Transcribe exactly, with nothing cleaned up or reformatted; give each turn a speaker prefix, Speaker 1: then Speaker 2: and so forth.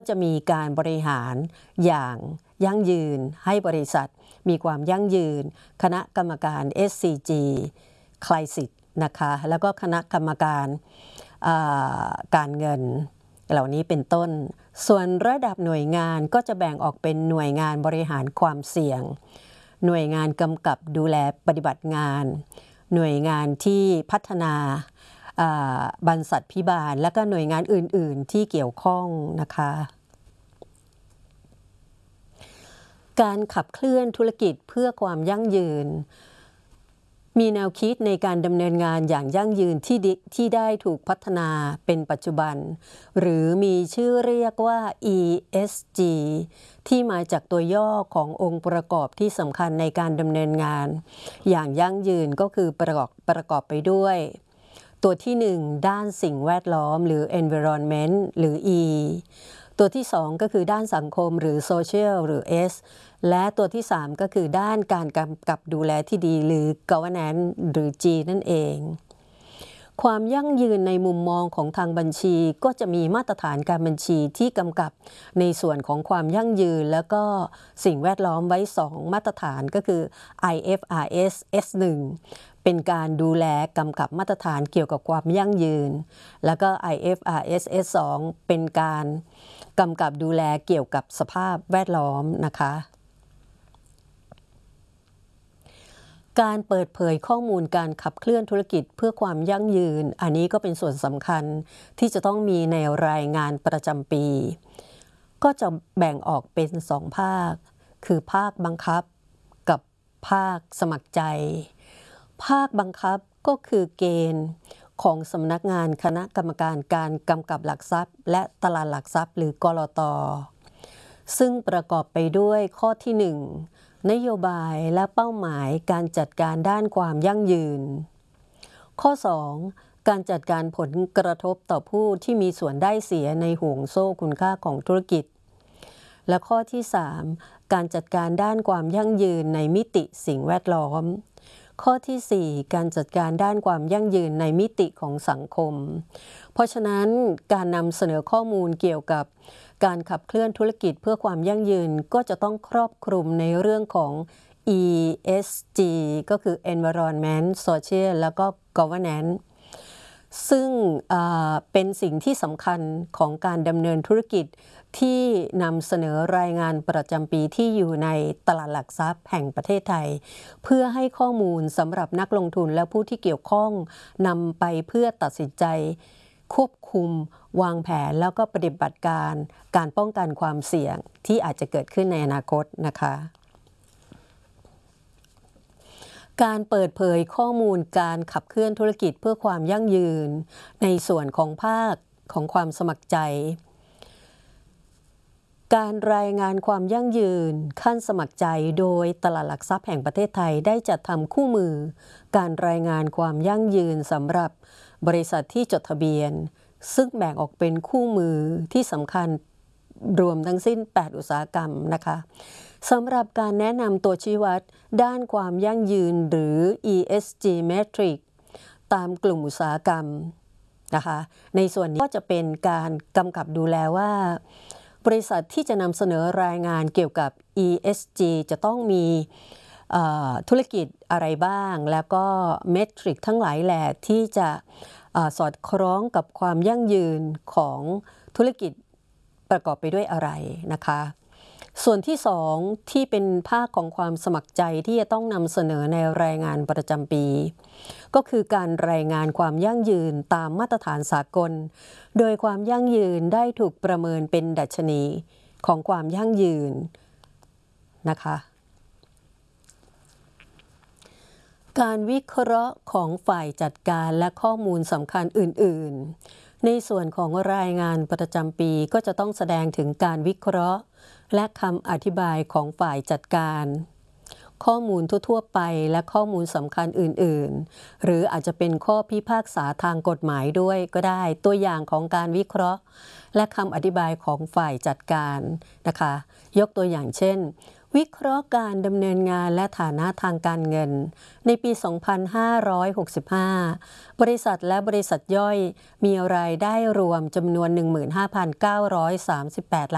Speaker 1: จะมีการบริหารอย่างยั่งยืนให้บริษัทมีความยั่งยืนคณะกรรมการ เอส ซี จี คลายสิทธิ์นะคะแล้วก็คณะกรรมการการเงินเหล่านี้เป็นต้นส่วนระดับหน่วยงานก็จะแบ่งออกเป็นหน่วยงานบริหารความเสี่ยงหน่วยงานกำกับดูแลปฏิบัติงานหน่วยงานที่พัฒนาบรรษัทพิบาลและก็หน่วยงานอื่นๆที่เกี่ยวข้องนะคะการขับเคลื่อนธุรกิจเพื่อความยั่งยืนมีแนวคิดในการดำเนินงานอย่างยั่งยืนที่ที่ได้ถูกพัฒนาเป็นปัจจุบันหรือมีชื่อเรียกว่า อี เอส จี ที่มาจากตัวย่อขององค์ประกอบที่สำคัญในการดำเนินงานอย่างยั่งยืนก็คือประกอบประกอบไปด้วยตัวที่หนึ่งด้านสิ่งแวดล้อมหรือ environment หรือ E ตัวที่สองก็คือด้านสังคมหรือ social หรือ S และตัวที่สามก็คือด้านการกำกับดูแลที่ดีหรือ governance หรือ G นั่นเองความยั่งยืนในมุมมองของทางบัญชีก็จะมีมาตรฐานการบัญชีที่กำกับในส่วนของความยั่งยืนแล้วก็สิ่งแวดล้อมไว้สองมาตรฐานก็คือ ไอ เอฟ อาร์ เอส เอส หนึ่ง เป็นการดูแลกำกับมาตรฐานเกี่ยวกับความยั่งยืนแล้วก็ ไอ เอฟ อาร์ เอส เอส สอง เป็นการกำกับดูแลเกี่ยวกับสภาพแวดล้อมนะคะการเปิดเผยข้อมูลการขับเคลื่อนธุรกิจเพื่อความยั่งยืนอันนี้ก็เป็นส่วนสำคัญที่จะต้องมีในรายงานประจำปีก็จะแบ่งออกเป็นสองภาคคือภาคบังคับกับภาคสมัครใจภาคบังคับก็คือเกณฑ์ของสำนักงานคณะกรรมการการกำกับหลักทรัพย์และตลาดหลักทรัพย์หรือกลต.ซึ่งประกอบไปด้วยข้อที่หนึ่งนโยบายและเป้าหมายการจัดการด้านความยั่งยืนข้อสองการจัดการผลกระทบต่อผู้ที่มีส่วนได้เสียในห่วงโซ่คุณค่าของธุรกิจและข้อที่สามการจัดการด้านความยั่งยืนในมิติสิ่งแวดล้อมข้อที่สี่การจัดการด้านความยั่งยืนในมิติของสังคมเพราะฉะนั้นการนำเสนอข้อมูลเกี่ยวกับการขับเคลื่อนธุรกิจเพื่อความยั่งยืนก็จะต้องครอบคลุมในเรื่องของ อี เอส จี ก็คือ environment social แล้วก็ governance ซึ่งเป็นสิ่งที่สำคัญของการดำเนินธุรกิจที่นำเสนอรายงานประจำปีที่อยู่ในตลาดหลักทรัพย์แห่งประเทศไทยเพื่อให้ข้อมูลสำหรับนักลงทุนและผู้ที่เกี่ยวข้องนำไปเพื่อตัดสินใจควบคุมวางแผนแล้วก็ปฏิบัติการการป้องกันความเสี่ยงที่อาจจะเกิดขึ้นในอนาคตนะคะการเปิดเผยข้อมูลการขับเคลื่อนธุรกิจเพื่อความยั่งยืนในส่วนของภาคของความสมัครใจการรายงานความยั่งยืนขั้นสมัครใจโดยตลาดหลักทรัพย์แห่งประเทศไทยได้จัดทำคู่มือการรายงานความยั่งยืนสำหรับบริษัทที่จดทะเบียนซึ่งแบ่งออกเป็นคู่มือที่สำคัญรวมทั้งสิ้นแปดอุตสาหกรรมนะคะสำหรับการแนะนำตัวชี้วัดด้านความยั่งยืนหรือ อี เอส จี Metric ตามกลุ่มอุตสาหกรรมนะคะในส่วนนี้ก็จะเป็นการกำกับดูแลว่าบริษัทที่จะนำเสนอรายงานเกี่ยวกับ อี เอส จี จะต้องมีธุรกิจอะไรบ้างแล้วก็เมทริกทั้งหลายแหละที่จะสอดคล้องกับความยั่งยืนของธุรกิจประกอบไปด้วยอะไรนะคะส่วนที่สองที่เป็นภาคของความสมัครใจที่จะต้องนำเสนอในรายงานประจำปีก็คือการรายงานความยั่งยืนตามมาตรฐานสากลโดยความยั่งยืนได้ถูกประเมินเป็นดัชนีของความยั่งยืนนะคะการวิเคราะห์ของฝ่ายจัดการและข้อมูลสำคัญอื่นๆในส่วนของรายงานประจำปีก็จะต้องแสดงถึงการวิเคราะห์และคำอธิบายของฝ่ายจัดการข้อมูลทั่วๆไปและข้อมูลสำคัญอื่นๆหรืออาจจะเป็นข้อพิพากษาทางกฎหมายด้วยก็ได้ตัวอย่างของการวิเคราะห์และคำอธิบายของฝ่ายจัดการนะคะยกตัวอย่างเช่นวิเคราะห์การดำเนินงานและฐานะทางการเงินในปี สองพันห้าร้อยหกสิบห้า บริษัทและบริษัทย่อยมีรายได้รวมจำนวน หนึ่งหมื่นห้าพันเก้าร้อยสามสิบแปด ล้าน